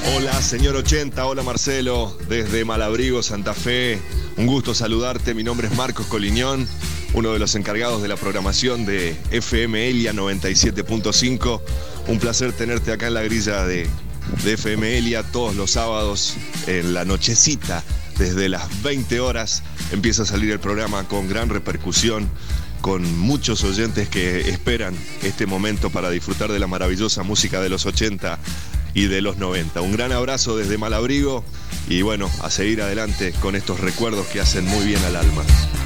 Hola, señor 80, hola Marcelo, desde Malabrigo, Santa Fe. Un gusto saludarte, mi nombre es Marcos Coliñón, uno de los encargados de la programación de FM Elia 97.5. Un placer tenerte acá en la grilla de FM Elia todos los sábados en la nochecita. Desde las 20 horas empieza a salir el programa con gran repercusión, con muchos oyentes que esperan este momento para disfrutar de la maravillosa música de los 80 y de los 90. Un gran abrazo desde Malabrigo y bueno, a seguir adelante con estos recuerdos que hacen muy bien al alma.